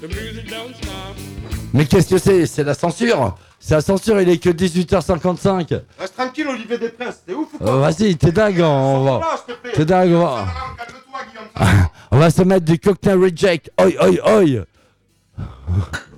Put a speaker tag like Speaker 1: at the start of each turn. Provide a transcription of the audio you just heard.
Speaker 1: Mais qu'est-ce que c'est? C'est la censure. C'est la censure, il est que 18h55.
Speaker 2: Reste tranquille, Olivier Despres, t'es ouf ou quoi?
Speaker 1: Vas-y, t'es dingue, on va.
Speaker 2: Là, s'il te plaît.
Speaker 1: T'es dingue, on va.
Speaker 2: Calme-toi, Guillaume.
Speaker 1: On va se mettre du cocktail reject. Oi, oi, oi.